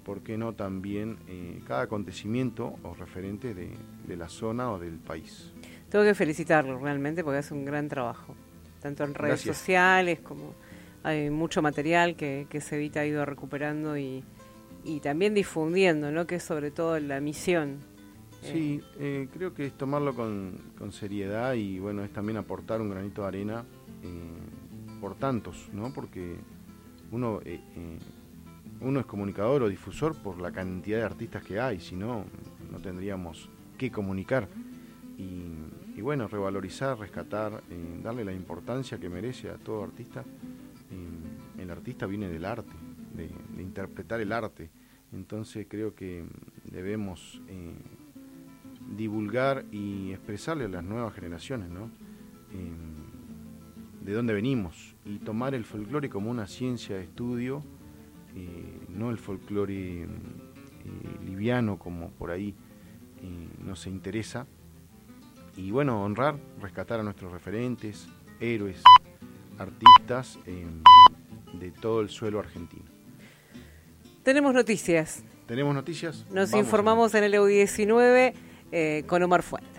por qué no también cada acontecimiento o referente de la zona o del país. Tengo que felicitarlo realmente porque hace un gran trabajo, tanto en redes Gracias. sociales como hay mucho material que Cevita ha ido recuperando y también difundiendo, ¿no? Que es sobre todo la misión. Sí, creo que es tomarlo con seriedad y bueno, es también aportar un granito de arena por tantos, ¿no? Porque uno es comunicador o difusor por la cantidad de artistas que hay, si no, no tendríamos que comunicar. Y bueno, revalorizar, rescatar, darle la importancia que merece a todo artista. El artista viene del arte, de interpretar el arte. Entonces creo que debemos divulgar y expresarle a las nuevas generaciones, ¿no? De dónde venimos y tomar el folclore como una ciencia de estudio, no el folclore liviano como por ahí no se interesa. Y bueno, honrar, rescatar a nuestros referentes, héroes, artistas de todo el suelo argentino. Tenemos noticias. ¿Tenemos noticias? Nos informamos en el EU19 con Omar Fuentes.